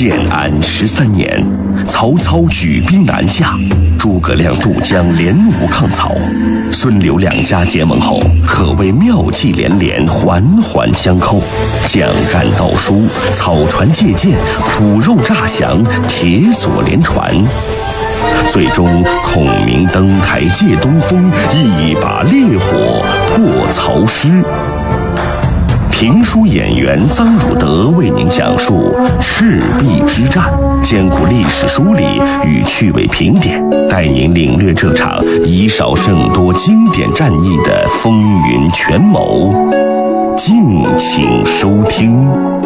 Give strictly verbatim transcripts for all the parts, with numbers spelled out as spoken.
建安十三年，曹操举兵南下，诸葛亮渡江联吴抗曹，孙刘两家结盟后，可谓妙计连连，环环相扣，蒋干盗书，草船借箭，苦肉诈降，铁索连传。最终孔明登台借东风，一把烈火破曹师。评书演员臧汝德为您讲述赤壁之战，艰苦历史梳理与趣味评点，带您领略这场以少胜多经典战役的风云权谋。敬请收听。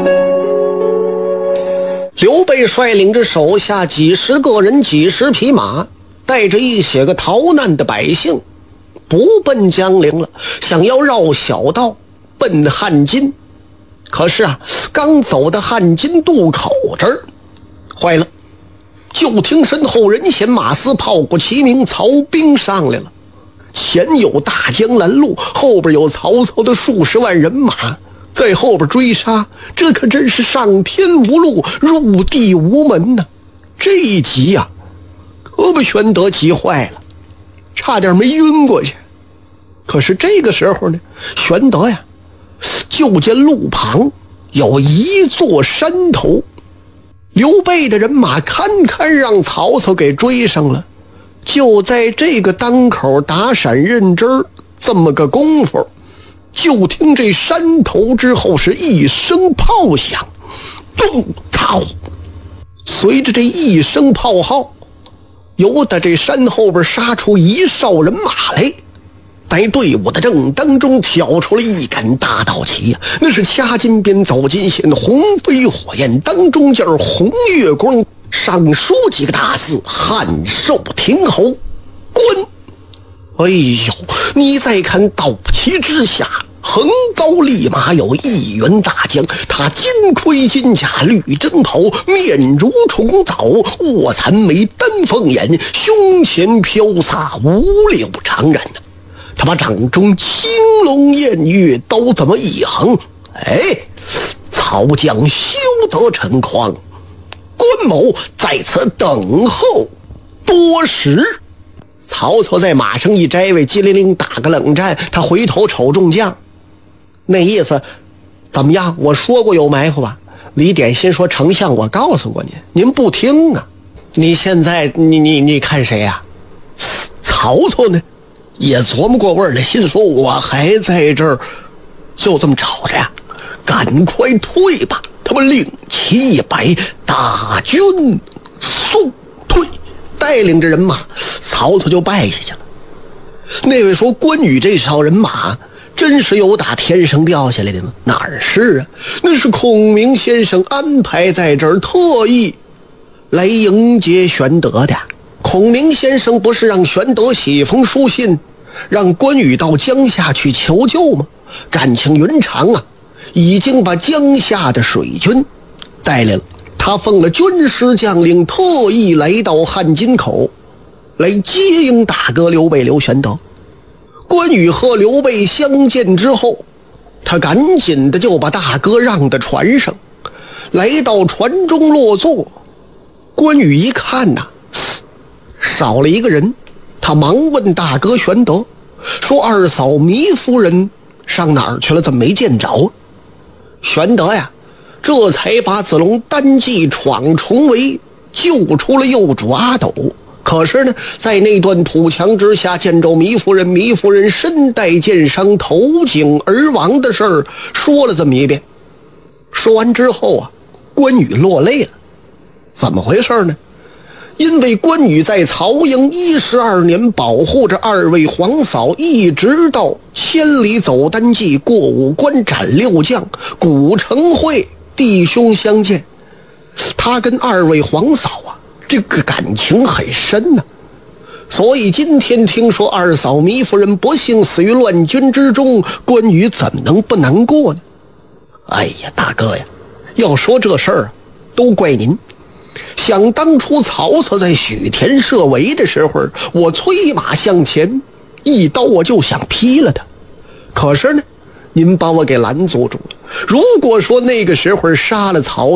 刘备率领着手下几十个人几十匹马，带着一些个逃难的百姓，不奔江陵了，想要绕小道奔汉津。可是啊，刚走到汉津渡口这儿，坏了，就听身后人衔马嘶，炮鼓齐鸣，曹兵上来了。前有大江拦路，后边有曹操的数十万人马在后边追杀，这可真是上天无路，入地无门呢。这一急呀、啊，可把玄德急坏了，差点没晕过去。可是这个时候呢，玄德呀，就见路旁有一座山头，刘备的人马堪堪让曹操给追上了。就在这个当口打闪认真这么个功夫，就听这山头之后是一声炮响，咚操！随着这一声炮号，由得这山后边杀出一哨人马来，在队伍的正当中挑出了一杆大道旗呀、啊，那是掐金边走金线，红飞火焰，当中间红月光，上书几个大字：汉寿亭侯关。哎呦，你再看道旗之下，横刀立马有一员大将，他金盔金甲绿征袍，面如重枣，卧蚕眉丹凤眼，胸前飘洒五柳长髯。他把掌中青龙偃月刀这么一横，哎，曹将休得逞狂，关某在此等候多时。曹操在马上一摘位，机灵灵打个冷战，他回头瞅众将，那意思怎么样？我说过有埋伏吧？李典先说：丞相，我告诉过您，您不听啊！你现在你你你看谁呀、啊？曹操呢也琢磨过味儿了，心说我还在这儿就这么吵着呀，赶快退吧！他们令旗一摆，大军速退，带领着人马，曹操就败下去了。那位说关羽这哨人马真是有打天上掉下来的吗？哪儿是啊，那是孔明先生安排在这儿，特意来迎接玄德的。孔明先生不是让玄德写一封书信，让关羽到江夏去求救吗？感情云长啊，已经把江夏的水军带来了。他奉了军师将令，特意来到汉津口来接应大哥刘备刘玄德。关羽和刘备相见之后，他赶紧的就把大哥让到船上，来到船中落座。关羽一看呐、啊，少了一个人，他忙问大哥玄德说：二嫂糜夫人上哪儿去了？怎么没见着？玄德呀，这才把子龙单骑闯重围，救出了幼主阿斗。可是呢，在那段土墙之下见着糜夫人，糜夫人身带箭伤，投井而亡的事儿说了这么一遍。说完之后啊，关羽落泪了。怎么回事呢？因为关羽在曹营一十二年，保护着二位皇嫂，一直到千里走单骑，过五关斩六将，古城会弟兄相见，他跟二位皇嫂啊，这个感情很深呢、啊。所以今天听说二嫂糜夫人不幸死于乱军之中，关羽怎么能不难过呢？哎呀，大哥呀，要说这事儿都怪您。想当初曹操在许田设围的时候，我催马向前，一刀我就想劈了他，可是呢，您把我给拦阻住了。如果说那个时候杀了曹